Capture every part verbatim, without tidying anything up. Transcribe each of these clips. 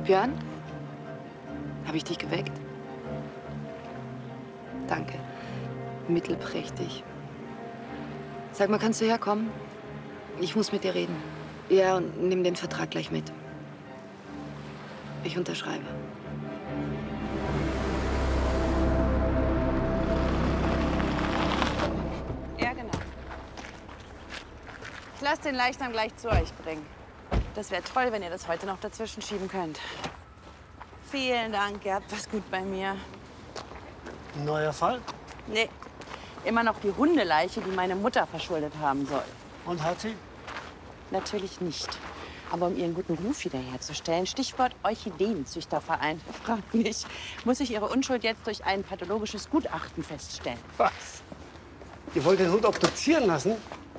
Björn? Habe ich dich geweckt? Danke. Mittelprächtig. Sag mal, kannst du herkommen? Ich muss mit dir reden. Ja, und nimm den Vertrag gleich mit. Ich unterschreibe. Ja, genau. Ich lasse den Leichnam gleich zu euch bringen. Das wäre toll, wenn ihr das heute noch dazwischen schieben könnt. Vielen Dank, ihr habt was gut bei mir. Ein neuer Fall? Nee, immer noch die Hundeleiche, die meine Mutter verschuldet haben soll. Und hat sie? Natürlich nicht. Aber um ihren guten Ruf wiederherzustellen, Stichwort Orchideenzüchterverein, fragt mich, muss ich ihre Unschuld jetzt durch ein pathologisches Gutachten feststellen. Was? Ihr wollt den Hund obduzieren lassen?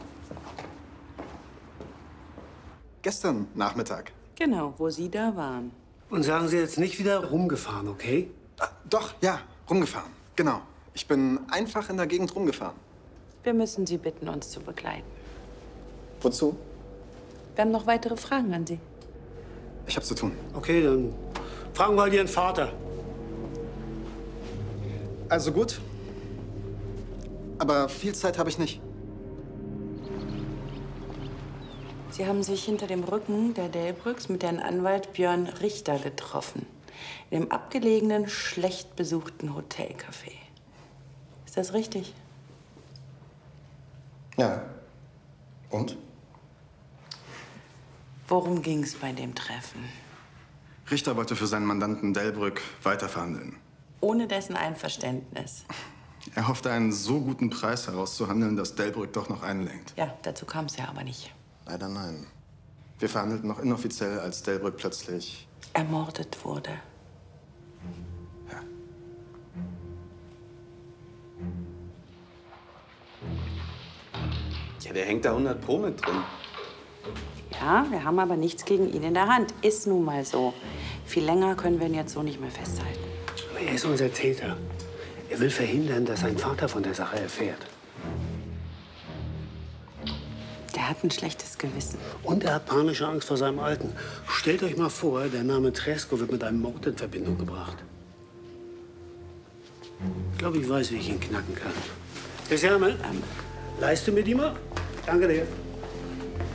Gestern Nachmittag. Genau, wo Sie da waren. Und sagen Sie jetzt nicht wieder rumgefahren, okay? Ah, doch, ja, rumgefahren. Genau. Ich bin einfach in der Gegend rumgefahren. Wir müssen Sie bitten, uns zu begleiten. Wozu? Wir haben noch weitere Fragen an Sie. Ich hab zu tun. Okay, dann fragen wir halt Ihren Vater. Also gut. Aber viel Zeit habe ich nicht. Sie haben sich hinter dem Rücken der Delbrücks mit deren Anwalt Björn Richter getroffen. In dem abgelegenen, schlecht besuchten Hotelcafé. Ist das richtig? Ja. Und? Worum ging es bei dem Treffen? Richter wollte für seinen Mandanten Delbrück weiterverhandeln. Ohne dessen Einverständnis. Er hoffte, einen so guten Preis herauszuhandeln, dass Delbrück doch noch einlenkt. Ja, dazu kam es ja aber nicht. Leider nein. Wir verhandelten noch inoffiziell, als Delbrück plötzlich ermordet wurde. Ja. Ja, der hängt da hundert Pro mit drin. Ja, wir haben aber nichts gegen ihn in der Hand. Ist nun mal so. Viel länger können wir ihn jetzt so nicht mehr festhalten. Aber er ist unser Täter. Er will verhindern, dass sein Vater von der Sache erfährt. Der hat ein schlechtes Gewissen. Und er hat panische Angst vor seinem Alten. Stellt euch mal vor, der Name Tresko wird mit einem Mord in Verbindung gebracht. Ich glaube, ich weiß, wie ich ihn knacken kann. Bis Hermel, ähm. leiste mir die mal? Danke dir.